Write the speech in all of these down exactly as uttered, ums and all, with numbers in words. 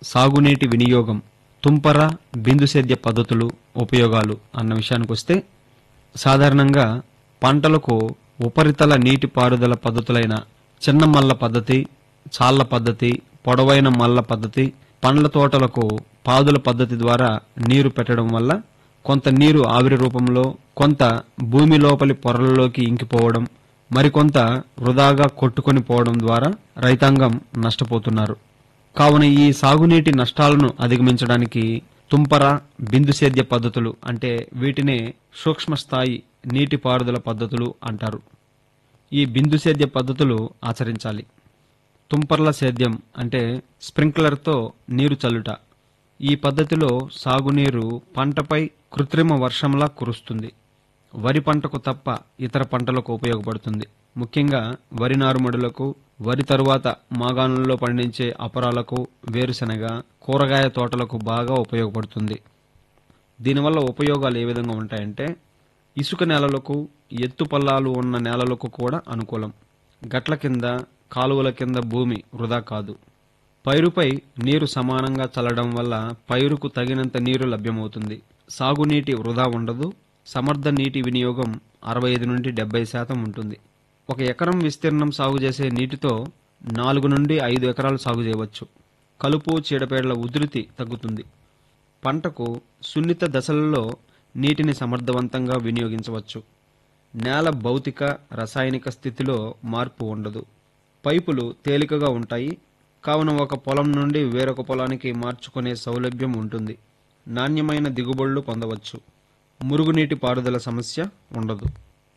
సాగునీటి వినియోగం, తుంపర, బిందు సేద్య పద్ధతులు, ఉపయోగాలు అన్న విషయానికొస్తే సాధారణంగా పంటలకు ఉపరితల నీటి పారుదల పద్ధతులైన చిన్న మల్ల పద్ధతి, చాళ్ల పద్ధతి, పొడవైన మల్ల పద్ధతి, పండ్ల తోటలకు పాదుల పద్ధతి ద్వారా నీరు పెట్టడం వల్ల కొంత నీరు ఆవిరి రూపంలో, కొంత భూమి లోపలి పొరలలోకి ఇంకిపోవడం, మరికొంత వృధాగా కొట్టుకొని పోవడం ద్వారా రైతాంగం నష్టపోతున్నారు. కావున ఈ సాగునీటి నష్టాలను అధిగమించడానికి తుంపర, బిందు సేద్య పద్ధతులు అంటే వీటినే సూక్ష్మ స్థాయి నీటిపారుదల పద్ధతులు అంటారు. ఈ బిందు సేద్య పద్ధతులు ఆచరించాలి. తుంపర్ల సేద్యం అంటే స్ప్రింక్లర్తో నీరు చల్లుట. ఈ పద్ధతిలో సాగునీరు పంటపై కృత్రిమ వర్షంలా కురుస్తుంది. వరి పంటకు తప్ప ఇతర పంటలకు ఉపయోగపడుతుంది. ముఖ్యంగా వరి నారుమడులకు, వరి తరువాత మాగాణులలో పండించే అపరాలకు, వేరుశెనగ, కూరగాయ తోటలకు బాగా ఉపయోగపడుతుంది. దీనివల్ల ఉపయోగాలు ఏ విధంగా ఉంటాయంటే ఇసుక నేలలకు, ఎత్తు పల్లాలు ఉన్న నేలలకు కూడా అనుకూలం. గట్ల కింద, కాలువల కింద భూమి వృధా కాదు. పైరుపై నీరు సమానంగా చల్లడం వల్ల పైరుకు తగినంత నీరు లభ్యమవుతుంది. సాగునీటి వృధా ఉండదు. సమర్థ నీటి వినియోగం అరవై ఐదు నుండి డెబ్బై శాతం ఉంటుంది. ఒక ఎకరం విస్తీర్ణం సాగు చేసే నీటితో నాలుగు నుండి ఐదు ఎకరాలు సాగు చేయవచ్చు. కలుపు, చీడపేడల ఉధృతి తగ్గుతుంది. పంటకు సున్నిత దశలలో నీటిని సమర్థవంతంగా వినియోగించవచ్చు. నేల భౌతిక, రసాయనిక స్థితిలో మార్పు ఉండదు. పైపులు తేలికగా ఉంటాయి. కావున ఒక పొలం నుండి వేరొక పొలానికి మార్చుకునే సౌలభ్యం ఉంటుంది. నాణ్యమైన దిగుబడులు పొందవచ్చు. మురుగునీటి పారుదల సమస్య ఉండదు.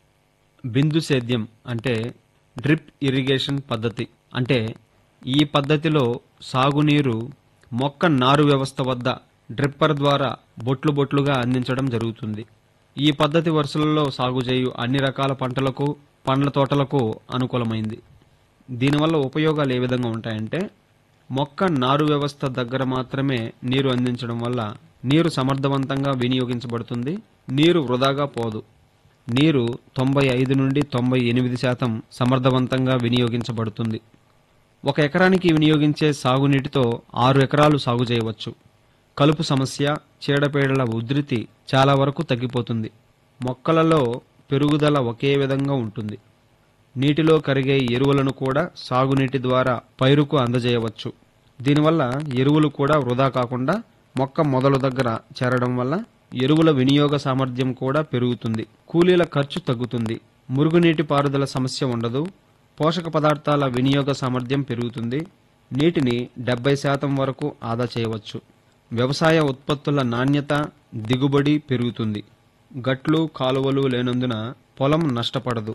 బిందు సేద్యం అంటే డ్రిప్ ఇరిగేషన్ పద్ధతి. అంటే ఈ పద్ధతిలో సాగునీరు మొక్క నారు వ్యవస్థ వద్ద డ్రిప్పర్ ద్వారా బొట్లు బొట్లుగా అందించడం జరుగుతుంది. ఈ పద్ధతి వరుసలలో సాగు చేయు అన్ని రకాల పంటలకు, పండ్ల తోటలకు అనుకూలమైంది. దీనివల్ల ఉపయోగాలు ఏ విధంగా ఉంటాయంటే మొక్క నారు వ్యవస్థ దగ్గర మాత్రమే నీరు అందించడం వల్ల నీరు సమర్థవంతంగా వినియోగించబడుతుంది. నీరు వృధాగా పోదు. నీరు తొంభై ఐదు నుండి తొంభై ఎనిమిది శాతం సమర్థవంతంగా వినియోగించబడుతుంది. ఒక ఎకరానికి వినియోగించే సాగునీటితో ఆరు ఎకరాలు సాగు చేయవచ్చు. కలుపు సమస్య, చీడపీడల ఉధృతి చాలా వరకు తగ్గిపోతుంది. మొక్కలలో పెరుగుదల ఒకే విధంగా ఉంటుంది. నీటిలో కరిగే ఎరువులను కూడా సాగునీటి ద్వారా పైరుకు అందజేయవచ్చు. దీనివల్ల ఎరువులు కూడా వృధా కాకుండా మొక్క మొదలు దగ్గర చేరడం వల్ల ఎరువుల వినియోగ సామర్థ్యం కూడా పెరుగుతుంది. కూలీల ఖర్చు తగ్గుతుంది. మురుగునీటి పారుదల సమస్య ఉండదు. పోషక పదార్థాల వినియోగ సామర్థ్యం పెరుగుతుంది. నీటిని డెబ్బై శాతం వరకు ఆదా చేయవచ్చు. వ్యవసాయ ఉత్పత్తుల నాణ్యత, దిగుబడి పెరుగుతుంది. గట్లు, కాలువలు లేనందున పొలం నష్టపడదు.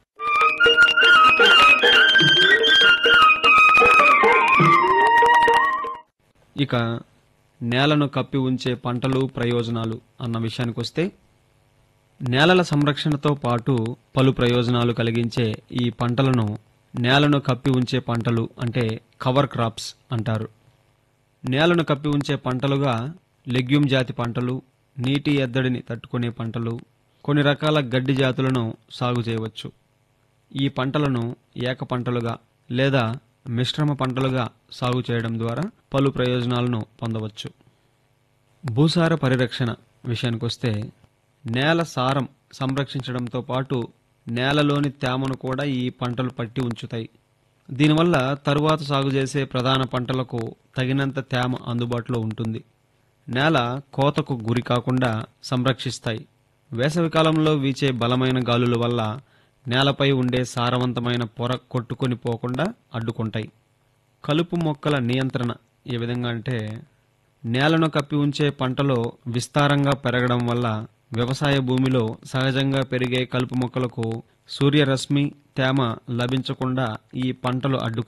ఇక నేలను కప్పి ఉంచే పంటలు, ప్రయోజనాలు అన్న విషయానికొస్తే నేలల సంరక్షణతో పాటు పలు ప్రయోజనాలు కలిగించే ఈ పంటలను నేలను కప్పి ఉంచే పంటలు అంటే కవర్ క్రాప్స్ అంటారు. నేలను కప్పి ఉంచే పంటలుగా లెగ్యూమ్ జాతి పంటలు, నీటి ఎద్దడిని తట్టుకునే పంటలు, కొన్ని రకాల గడ్డి జాతులను సాగు చేయవచ్చు. ఈ పంటలను ఏక పంటలుగా లేదా మిశ్రమ పంటలుగా సాగు చేయడం ద్వారా పలు ప్రయోజనాలను పొందవచ్చు. భూసార పరిరక్షణ విషయానికొస్తే నేల సారం సంరక్షించడంతో పాటు నేలలోని తేమను కూడా ఈ పంటలు పట్టి ఉంచుతాయి. దీనివల్ల తరువాత సాగు చేసే ప్రధాన పంటలకు తగినంత తేమ అందుబాటులో ఉంటుంది. నేల కోతకు గురి కాకుండా సంరక్షిస్తాయి. వేసవికాలంలో వీచే బలమైన గాలుల వల్ల నేలపై ఉండే సారవంతమైన పొర కొట్టుకొని పోకుండా అడ్డుకుంటాయి. కలుపు మొక్కల నియంత్రణ ఏ విధంగా అంటే నేలను కప్పి ఉంచే పంటలో విస్తారంగా పెరగడం వల్ల వ్యవసాయ భూమిలో సహజంగా పెరిగే కలుపు మొక్కలకు సూర్యరశ్మి, తేమ లభించకుండా ఈ పంటలు అడ్డు